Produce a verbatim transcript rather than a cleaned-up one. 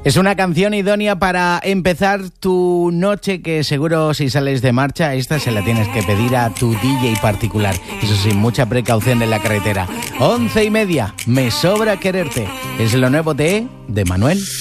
Es una canción idónea para empezar tu noche, que seguro si sales de marcha, esta se la tienes que pedir a tu D J particular. Eso sí, mucha precaución en la carretera. Once y media, Me sobra quererte. Es lo nuevo de, de Manuel.